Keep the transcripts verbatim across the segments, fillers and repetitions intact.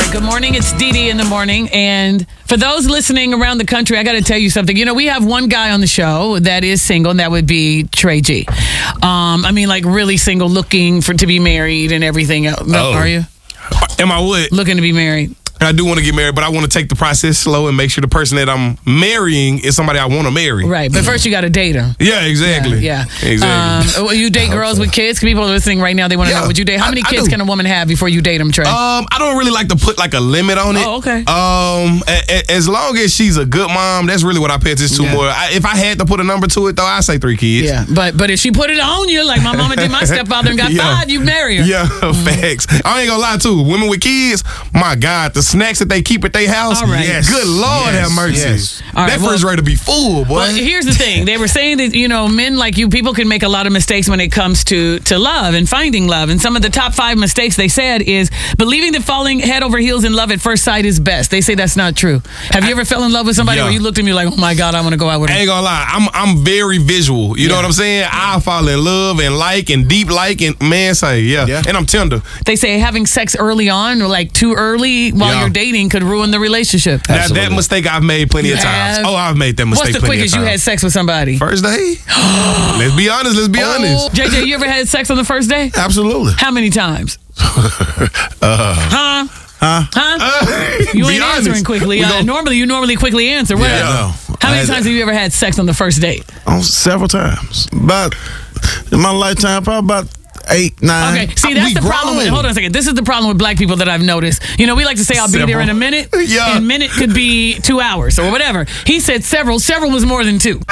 right, good morning. It's Dee Dee in the morning. And for those listening around the country, I got to tell you something. You know, we have one guy on the show that is single, and that would be Trey G. Um, I mean, like really single, looking for to be married and everything else. No, Oh. Are you? Am I what? Looking to be married. I do want to get married, but I want to take the process slow and make sure the person that I'm marrying is somebody I want to marry. Right, but first you got to date him. Yeah, exactly. Yeah. Exactly. Um, will you date girls with kids? People are listening right now. They want to Yeah, know, would you date? How I- many I kids do. can a woman have before you date them, Trey? Um, I don't really like to put like a limit on it. Oh, okay. Um, a- a- as long as she's a good mom, that's really what I pay attention to Yeah. more. I, if I had to put a number to it, though, I say three kids. yeah, but but if she put it on you, like my mama did my stepfather and got Yeah. five, you marry her. Yeah, facts. I ain't gonna lie too. Women with kids, my God, the snacks that they keep at their house. All right. Yes. Good Lord, Yes, have mercy. yes. All right, that well- refrigerator be full, boy. Well, here's the thing. They were saying that, you know, men like you, people can make a lot of mistakes when it comes to, to love and finding love. And some of the top five mistakes they said is believing that falling head over heels in love at first sight is best. They say that's not true. Have you ever fell in love with somebody Yeah. where you looked at me like, oh my God, I want to go out with I her? ain't gonna lie, I'm I'm very visual. You know Yeah. what I'm saying? I fall in love and like and deep like and man say yeah, Yeah. and I'm tender. They say having sex early on or like too early while Yeah. you're dating could ruin the relationship. Now, that Absolutely. mistake I've made plenty You of times. have? Oh, I've made that mistake. What's the plenty quickest of you times. had sex with somebody? First day. Let's be honest. Let's be honest. J J, you ever had sex on the first day? Absolutely. How many times? Uh, Huh? huh? Huh? You Be ain't honest. answering quickly. We Uh, gon- normally, you normally quickly answer. What? Yeah, no. How I many had- times have you ever had sex on the first date? On several times. About in my lifetime, probably about eight, nine. Okay, see, I- that's we the problem. With, grown. hold on a second. This is the problem with black people that I've noticed. You know, we like to say, I'll be there Several. in a minute. Yeah. And minute could be two hours or whatever. He said several. Several was more than two.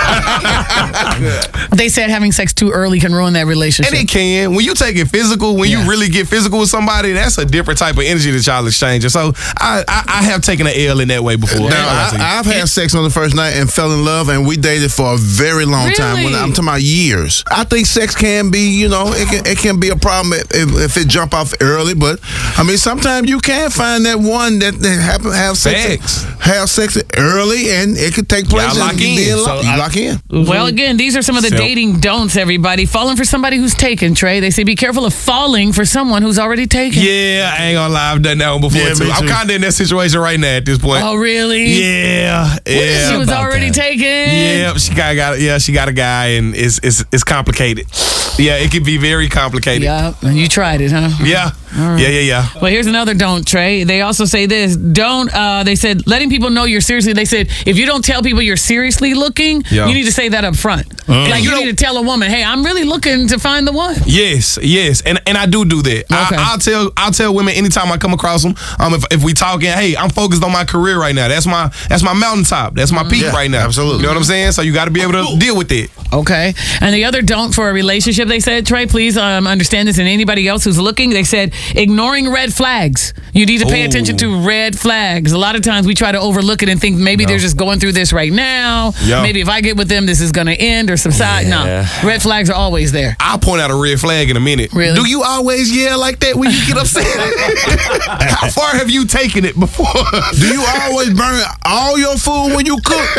They said having sex too early can ruin that relationship. And it can. When you take it physical, when Yeah. you really get physical with somebody, that's a different type of energy that y'all exchanging. So I, I, I have taken an L in that way before. Now, I, I've had sex on the first night and fell in love, and we dated for a very long time. When Really? I'm talking about years. I think sex can be, you know, it can, it can be a problem if, if it jump off early. But I mean, sometimes you can find that one that, that happen have sex, Facts. have sex early, and it could take place. Y'all and lock you in. be So lock, you I- lock in. Well, again, these are some of the So- dating don'ts, everybody. Falling for somebody who's taken, Trey. They say be careful of falling for someone who's already taken. Yeah, I ain't gonna lie, I've done that one before Yeah, too. me I'm too. kind of in that situation right now at this point. Oh, really? Yeah, yeah. She was about already that? taken. Yeah, she got, got yeah, she got a guy, and it's it's it's complicated. Yeah, it can be very complicated. Yeah, you tried it, huh? Yeah, yeah, yeah, yeah. Well, here's another don't, Trey. They also say this. Don't, uh, they said, letting people know you're seriously, they said, if you don't tell people you're seriously looking, Yeah. you need to say that up front. Like, you, You know- need to tell a woman, hey, I'm really looking to find the one. Yes, yes, and and I do do that. Okay. I, I'll tell I'll tell women anytime I come across them. Um, if, if we talking, hey, I'm focused on my career right now. That's my that's my mountaintop. That's my peak Yeah, right now. absolutely. You know what I'm saying? So you got to be able to deal with it. Okay. And the other don't for a relationship, they said, Trey, please um, understand this, and anybody else who's looking, they said, ignoring red flags. You need to pay Ooh. attention to red flags. A lot of times we try to overlook it and think maybe they're just going through this right now. Yeah. Maybe if I get with them, this is going to end or subside. Yeah. No. Red flags are always there. I'll point out a red flag in a minute. Really? Do you always yell like that when you get upset? How far have you taken it before? Do you always burn all your food when you cook?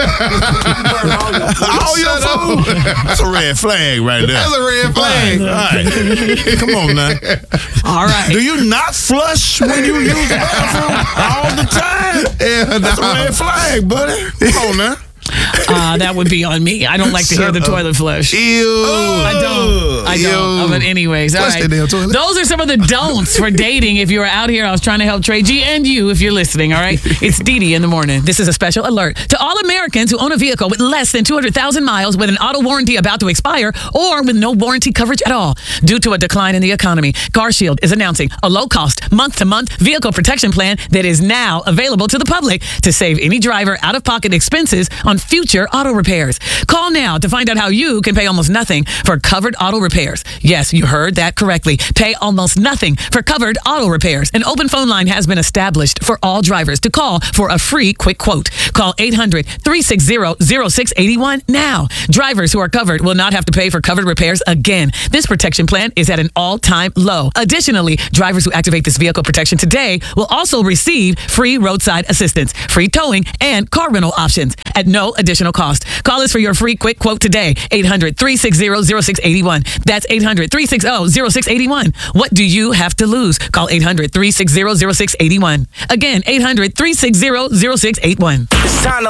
all your Shut up. food? That's a red flag right there. That's a red flag. All right. Come on now. All right. Do you not flush when you use the bathroom all the time? Yeah, That's a nah. red flag, buddy. Come on now. Uh, that would be on me. I don't like to hear Shut the up. toilet flush. Ew. I don't. I don't. Ew. But anyways, all Flush right. that damn toilet. Those are some of the don'ts for dating. If you're out here, I was trying to help Trey G and you if you're listening, all right? It's Dee Dee in the morning. This is a special alert to all Americans who own a vehicle with less than two hundred thousand miles with an auto warranty about to expire or with no warranty coverage at all. Due to a decline in the economy, CarShield is announcing a low-cost, month-to-month vehicle protection plan that is now available to the public to save any driver out-of-pocket expenses on future auto repairs. Call now to find out how you can pay almost nothing for covered auto repairs. Yes, you heard that correctly. Pay almost nothing for covered auto repairs. An open phone line has been established for all drivers to call for a free quick quote. Call eight hundred, three six zero, zero six eight one now. Drivers who are covered will not have to pay for covered repairs again. This protection plan is at an all-time low. Additionally, drivers who activate this vehicle protection today will also receive free roadside assistance, free towing, and car rental options at no additional additional cost. Call us for your free quick quote today. eight hundred, three six zero, zero six eight one. That's eight hundred, three six zero, zero six eight one. What do you have to lose? Call eight hundred, three six zero, zero six eight one. Again, eight hundred, three six zero, zero six eight one. It's time to